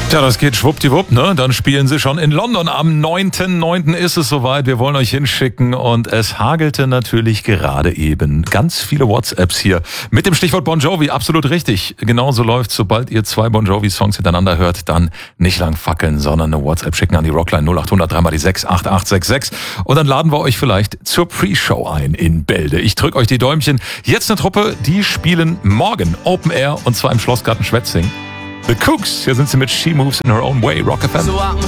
Tja, das geht schwuppdiwupp, ne? Dann spielen sie schon in London. Am 9.9. ist es soweit. Wir wollen euch hinschicken und es hagelte natürlich gerade eben ganz viele WhatsApps hier mit dem Stichwort Bon Jovi. Absolut richtig. Genauso läuft's. Sobald ihr 2 Bon Jovi-Songs hintereinander hört, dann nicht lang fackeln, sondern eine WhatsApp schicken an die Rockline 0800 3 mal die 6 8866 und dann laden wir euch vielleicht zur Pre-Show ein in Bälde. Ich drück euch die Däumchen. Jetzt eine Truppe, die spielen morgen Open Air und zwar im Schlossgarten Schwetzing. The Cooks, hier sind sie mit She Moves in Her Own Way, Rock FM.